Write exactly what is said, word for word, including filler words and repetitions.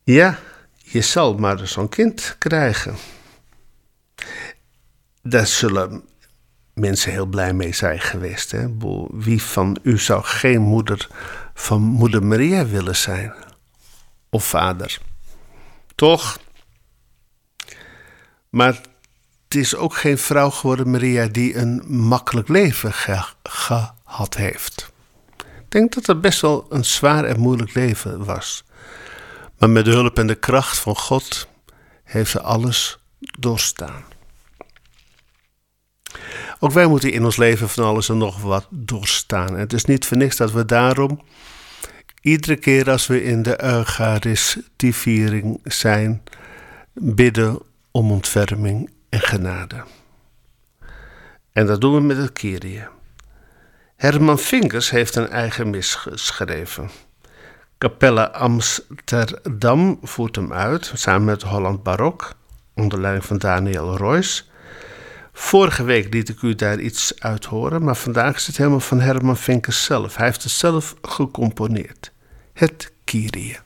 Ja, je zal maar zo'n kind krijgen. Daar zullen mensen heel blij mee zijn geweest. Hè? Wie van u zou geen moeder van moeder Maria willen zijn? Of vader? Toch? Maar het is ook geen vrouw geworden, Maria, die een makkelijk leven ge- gehad heeft. Ik denk dat het best wel een zwaar en moeilijk leven was. Maar met de hulp en de kracht van God heeft ze alles doorstaan. Ook wij moeten in ons leven van alles en nog wat doorstaan. En het is niet voor niks dat we daarom iedere keer als we in de Eucharistieviering zijn, bidden om ontferming en genade. En dat doen we met het Kyrie. Herman Vinkers heeft een eigen mis geschreven. Capella Amsterdam voert hem uit, samen met Holland Barok, onder leiding van Daniel Royce. Vorige week liet ik u daar iets uit horen, maar vandaag is het helemaal van Herman Vinkers zelf. Hij heeft het zelf gecomponeerd. Het Kyrie.